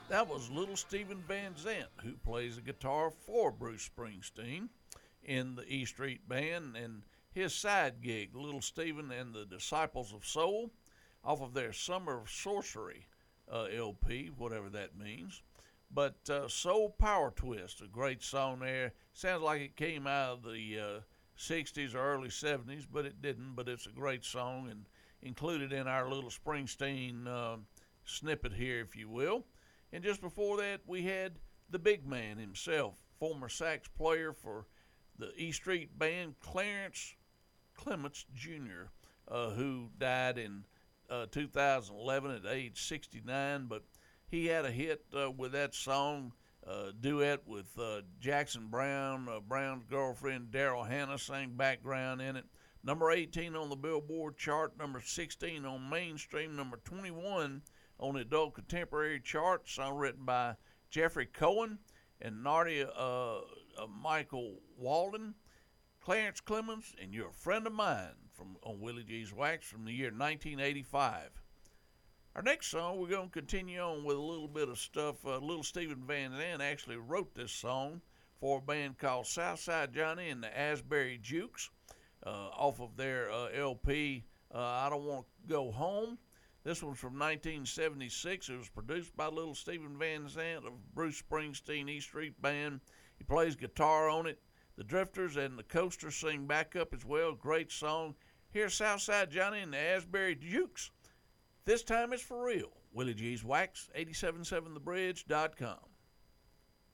That was Little Steven Van Zandt, who plays the guitar for Bruce Springsteen in the E Street Band, and his side gig, Little Steven and the Disciples of Soul, off of their Summer of Sorcery LP, whatever that means. But Soul Power Twist, a great song there. Sounds like it came out of the 60s or early 70s, but it didn't. But it's a great song and included in our little Springsteen snippet here, if you will. And just before that, we had the big man himself, former sax player for the E Street Band, Clarence Clements Jr., who died in 2011 at age 69. But he had a hit with that song, duet with Jackson Browne. Browne's girlfriend, Daryl Hannah, sang background in it. Number 18 on the Billboard chart, number 16 on mainstream, number 21 on the adult contemporary chart. Song written by Jeffrey Cohen and Nadia Michael Walden. Clarence Clements and You're a Friend of Mine from on Willie G's Wax from the year 1985. Our next song, we're going to continue on with a little bit of stuff. Little Steven Van Zandt actually wrote this song for a band called Southside Johnny and the Asbury Jukes off of their LP, I Don't Want to Go Home. This one's from 1976. It was produced by Little Steven Van Zandt of Bruce Springsteen E Street Band. He plays guitar on it. The Drifters and the Coasters sing backup as well. Great song. Here's Southside Johnny and the Asbury Jukes. This time it's for real. Willie G's Wax, 877thebridge.com.